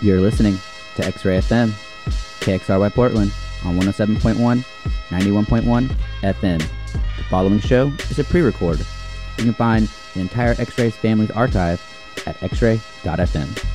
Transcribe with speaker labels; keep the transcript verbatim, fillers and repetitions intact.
Speaker 1: You're listening to X-Ray F M, K X R Y Portland on one oh seven point one, ninety-one point one F M. The following show is a pre-record. You can find the entire X-Ray Family's archive at x ray dot f m.